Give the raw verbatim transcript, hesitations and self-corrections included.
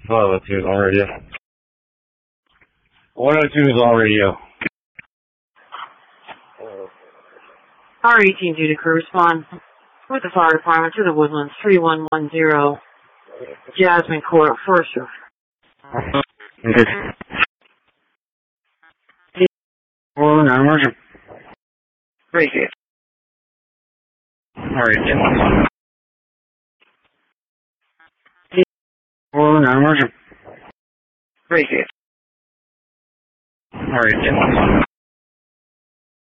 one oh two is on radio. one oh two is on radio. R eighteen due to crew respond with the fire department to the Woodlands three one one zero Jasmine Court, Forster. Okay. four nine Roger. Break it. Alright, yeah. four nine Roger. Break it. Alright, yeah.